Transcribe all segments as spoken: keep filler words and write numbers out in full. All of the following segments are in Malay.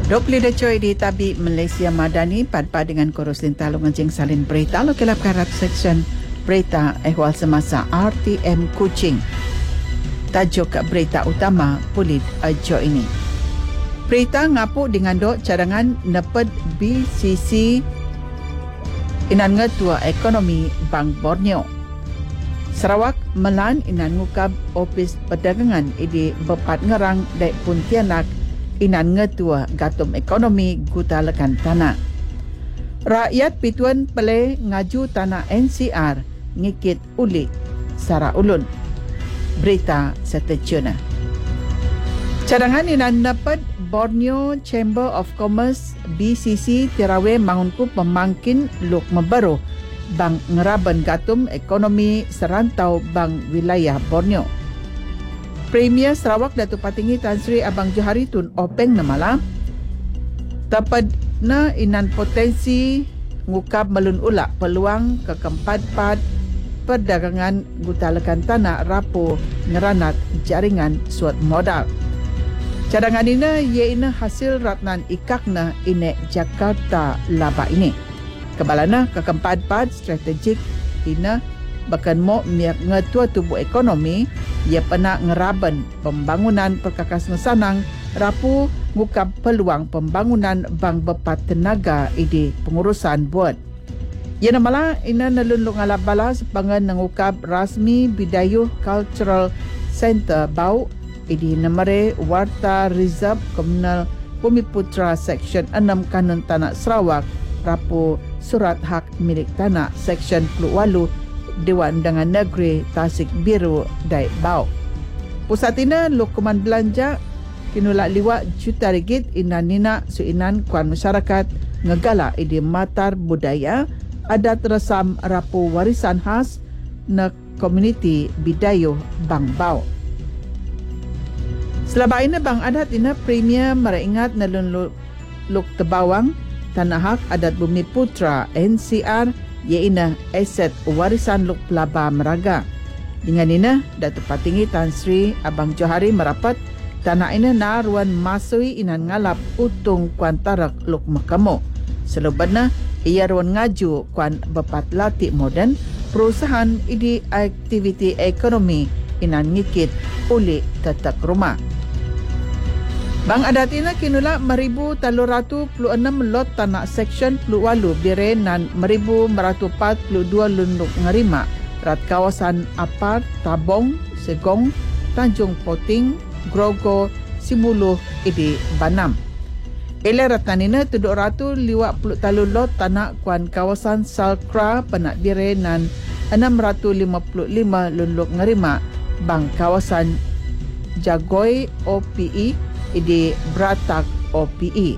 Dok Lidah Coy di Tabi Malaysia Madani padpa dengan Kurus Lintalu Ngajing Salin Berita lo kelap karat section Berita Ehwal Semasa R T M Kuching. Tajuk berita utama Pulit Ajo ini. Berita ngapu dengan dok cadangan neped B C C Inan Ngetua Ekonomi Bank Borneo. Sarawak melan inan ngukab Opis Perdagangan idi bepat ngerang dek Pontianak inan ngetua gatum ekonomi guta lekan tanah. Rakyat pituan pele ngaju tanah N C R ngikit ulik Sara Ulun. Berita seterusnya. Cadangan inan dapat Borneo Chamber of Commerce B C C tirawe mangunku pemangkin luk membaru bang ngeraban gatum ekonomi serantau bang wilayah Borneo. Premier Sarawak Datuk Patinggi Tan Sri Abang Johari Tun Openg Namala dapat na inan potensi ngukab melun ulak peluang kekempat-pat perdagangan gutalekan tanah rapo ngeranat jaringan suat modal. Cadangan ini iaina hasil ratnan ikakna inek Jakarta laba ini. Kebalana kekempat-pat strategik ina bahkan mo miak ngetua tubuh ekonomi ia pernah ngeraban pembangunan perkakas ngesanang rapu ngukap peluang pembangunan bank bepat tenaga ide pengurusan buat. Ia namala ina nalunlung ala bala sepangan ngukap rasmi Bidayuh Cultural Center bau ide namare Warta Reserve Komunal Bumiputra Seksyen enam Kanun Tanah Sarawak rapu surat hak milik tanah Seksyen Pluwalu Dewan Undangan Negeri Tasik Biru Dai Bau. Pusat ina lokuman belanja kinulak liwat juta ringgit inan nina suinan kuan masyarakat ngegala idi matar budaya adat resam rapu warisan khas na komuniti Bidayuh Bang Bau. Selaba ini bang adat ina premier meringat nalun luk tebawang tanah hak adat Bumi Putra N C R iaina aset warisan luk pelaba meraga. Dengan ini, Datuk Patinggi Tan Sri Abang Johari merapat tanah ini naruan masui inan ngalap utung kuan tarak luk makamo. Selebana, ia ruan ngaju kuan bepat latik moden perusahaan idi aktiviti ekonomi inan ngikit ulik tetek rumah. Bang adat ina kinula meribu talur ratu puluh enam lot tanah Seksyen Pluwalu Biren dan meribu meratu empat puluh dua lunduk ngerima rat kawasan Apar, Tabong, Segong, Tanjung Poting, Grogo, Simuluh, Idi, Banam. Ele ratan ina tuduk ratu liwat puluh talur lot tanah kuan kawasan Salkra Penak Biren dan enam ratu lima puluh lima lunduk ngerima bang kawasan Jagoy O P E idi Bratak O P E.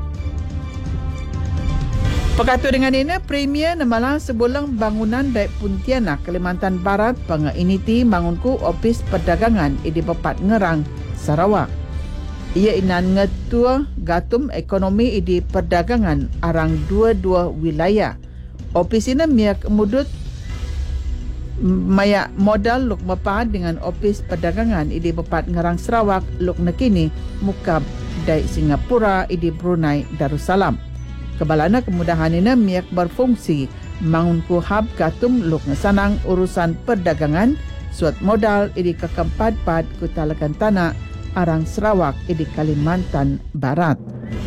Pekatu dengan ini, Premier namalah sebulang bangunan Daik Pontianak, Kalimantan Barat, pengainiti bangunku Opis Perdagangan idi Bepat Ngerang, Sarawak. Ia inan ngetua gatum ekonomi idi perdagangan arang dua-dua wilayah. Opis ini miak mudut maya modal luk mepad dengan Opis Perdagangan idi Bepat Ngerang Sarawak luk nekini mukab dai Singapura idi Brunei Darussalam. Kebalana kemudahan ini miak berfungsi mangunku hab gatum luk ngesanang urusan perdagangan suat modal idi kekempat-pat kutalekan tanah arang Sarawak idi Kalimantan Barat.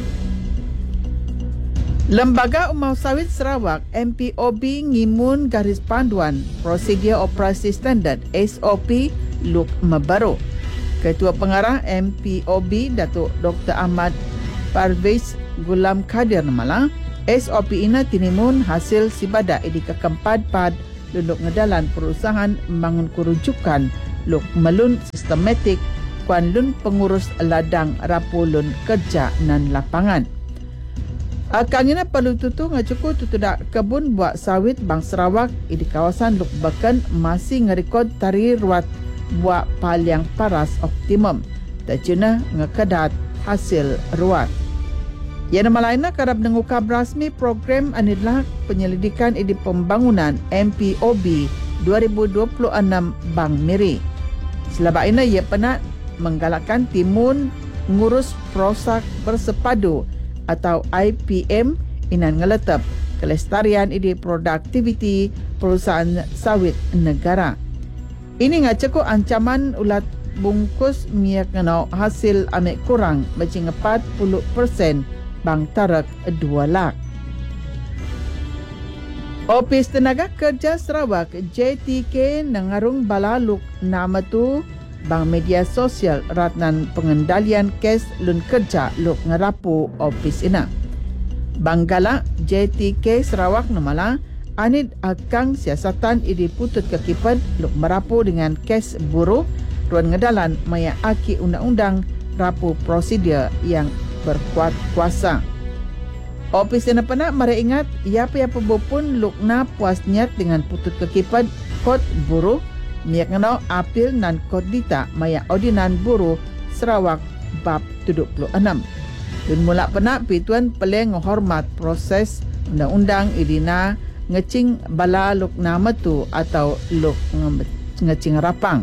Lembaga Umau Sawit Sarawak M P O B ngimun garis panduan prosedur operasi standard S O P luk membaru. Ketua Pengarah M P O B Datuk Doktor Ahmad Parvez Gulam Kadir Namala S O P ina tinimun hasil sibada idi kekempat-pat luk ngedalan perusahaan membangun kerujukan luk melun sistematik kuan lun pengurus ladang rapulun kerja nan lapangan. Akangina perlu tutu ngacuku tutudak kebun buat sawit Bang Sarawak di kawasan Luk Beken masih ngerekod tari ruat buat paliang paras optimum. Tajuna ngekedat hasil ruat. Yang nama lainnya kerap mengukab rasmi program anilah penyelidikan di pembangunan M P O B dua ribu dua puluh enam Bang Miri. Selaba ini ia pernah menggalakkan timun ngurus prosak bersepadu atau I P M inan ngeletep kelestarian ide produktiviti perusahaan sawit negara. Ini ngaceko ancaman ulat bungkus minyak ngenau hasil amik kurang macam empat puluh peratus bang tarak dua lak. Opis Tenaga Kerja Sarawak J T K nangarung balaluk nama tu bang media sosial ratnan pengendalian kes lun kerja luk ngerapu opis ina. Bang galak J T K Sarawak namala anid akang siasatan idi putut kekipan luk merapu dengan kes buruh ruan ngedalan maya aki undang-undang rapu prosedur yang berkuat kuasa. Opis yang pernah mari ingat apa-apa pun luk na puas niat dengan putut kekipan kod buruh miak ngenau apil nan kod dita maya ordinan buruh Sarawak bab tujuh puluh enam. Dan mula pernah pituan peleng menghormat proses undang-undang idina ngecing bala luk nama tu atau luk ngecing rapang.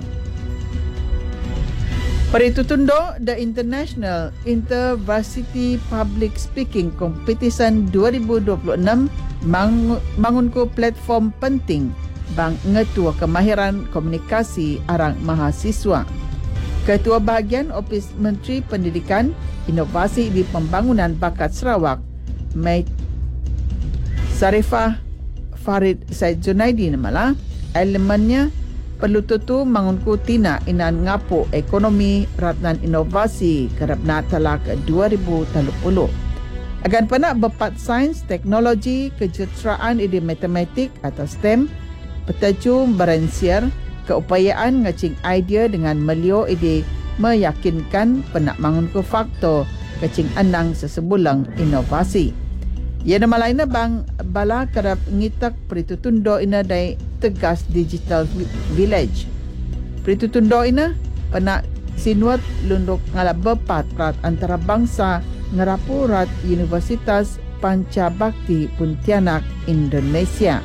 Peritutundo The International Intervarsity Public Speaking Competition dua ribu dua puluh enam bangunku platform penting bang ngetua kemahiran komunikasi arang mahasiswa. Ketua Bahagian Ofis Menteri Pendidikan, Inovasi di Pembangunan Bakat Sarawak, Mait Sarifah Farid Said Junaidi namala, elemennya perlu tutu mangunku tina inan ngapu ekonomi ratnan inovasi kerap na talak dua ribu tiga puluh. Agan panak bepat sains, teknologi, kejuruteraan ide matematik atau STEM, petaju berensiar keupayaan ngacing idea dengan melio ide meyakinkan penak mangunku faktor kecing andang sesebulang inovasi. Ya nama lainnya bang bala kerap ngitak peritutundo ina dari Tegas Digital Village. Peritutundo ina penak sinuat lunduk ngalap bepat rat antara bangsa ngerapu rat Universitas Pancabakti Pontianak Indonesia.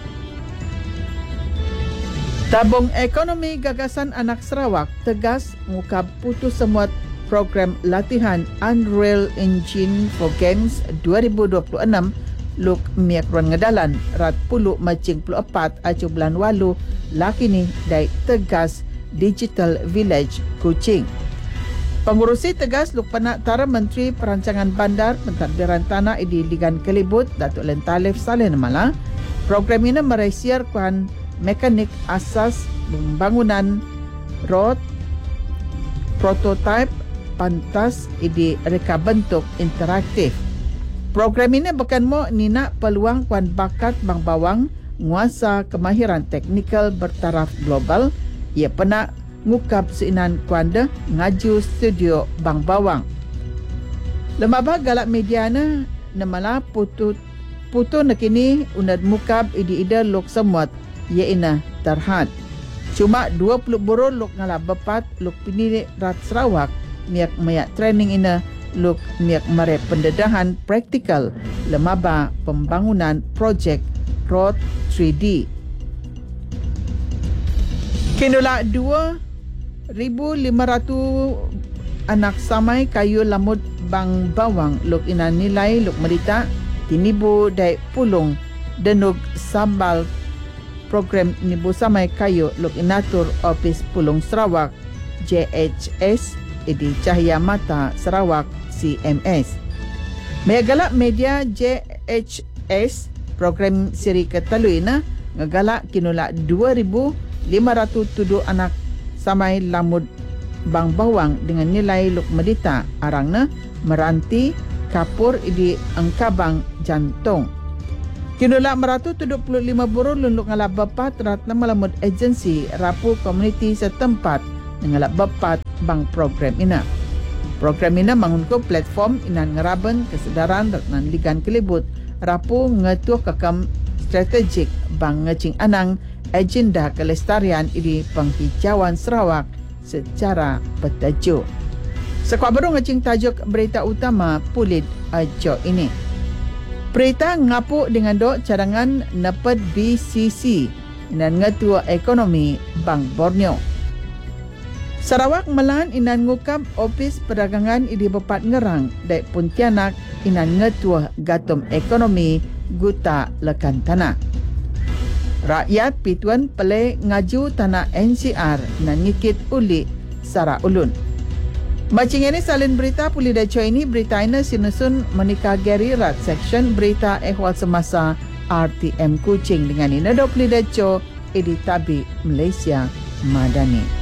Tabung Ekonomi Gagasan Anak Sarawak Tegas ngukap putus semuat program latihan Unreal Engine for Games dua ribu dua puluh enam luk miak ruan ngedalan rat puluh macing puluh empat acu bulan walu laki ni dari Tegas Digital Village Kuching. Pengurusi Tegas luk penak tara Menteri Perancangan Bandar Pentadbiran Tanah di Ligan Kelibut Datuk Len Talif Saleh namala. Program ini meresiar kuan mekanik asas pembangunan road prototype pantas idi reka bentuk interaktif. Program ini bukan mau nina peluang kuan bakat bang bawang nguasa kemahiran teknikal bertaraf global. Ia pernah ngukap seinan kuanda ngaju studio bang bawang. Lemabah galak mediana namala putu putu nakini unad mukab idi ida lok semut iaina terhad. Cuma dua puluh buruh luk ngalap bepat luk pinili rat Sarawak miak mayak training ina luk miak mare pendedahan praktikal lemaba pembangunan projek road tiga D. Kinula dua ribu lima ratus anak samai kayu lamut bang bawang luk ina nilai luk merita tinibu dai pulung denug sambal program nibu samai kayu luk inatur Opis Pulung Sarawak J H S di Cahaya Mata Sarawak C M S. Megalak media J H S program siri ketalui na ngagalak kinula dua ribu lima ratus tujuh anak samai lamud bang bawang dengan nilai luk medita arangna meranti kapur di angkabang jantung. Kinula meratus tujuh puluh lima buruh lunduk ngalap bepat ratna melamut agensi rapu komuniti setempat ngalap bepat bang program ina. Program ina mangunku platform inan ngeraben kesedaran ratnan Ligan Kelibut rapu ngetuh kekam strategik bang ngecing anang agenda kelestarian ini penghijauan Sarawak secara bertajuk. Sekuat baru ngecing tajuk berita utama Pulit Ajo ini. Berita ngapuk dengan dok cadangan nepet B C C dan ngetua ekonomi Bank Borneo. Sarawak melan inan ngukap Opis Perdagangan Idi Bepat Ngerang dek Pontianak inan ngetua gatum ekonomi guta lekan tanah. Rakyat pituan pelai ngaju tanah N C R nan ngikit uli Sara Ulun. Macing ini salin berita puli deco ini berita ini sinusun menikah Gary Rat section berita ehwal semasa R T M Kuching dengan ini dua puluh deco Idi Tabi Malaysia Madani.